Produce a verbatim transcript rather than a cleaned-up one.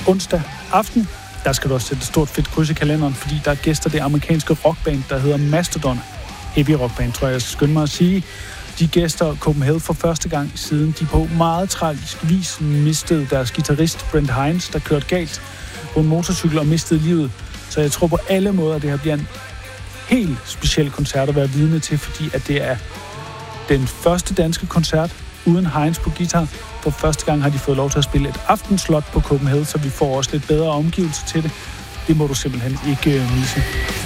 onsdag aften, der skal du også sætte et stort fedt kryds i kalenderen, fordi der er gæster det amerikanske rockband, der hedder Mastodon. Heavy rockband, tror jeg, jeg skal skynde mig at sige. De gæster Copenhagen for første gang siden de på meget tragisk vis mistede deres guitarist Brent Hinds, der kørte galt på en motorcykel og mistede livet. Så jeg tror på alle måder, at det her bliver en helt speciel koncert at være vidne til, fordi at det er den første danske koncert uden Hinds på guitar. For første gang har de fået lov til at spille et aftenslot på Copenhagen, så vi får også lidt bedre omgivelser til det. Det må du simpelthen ikke misse.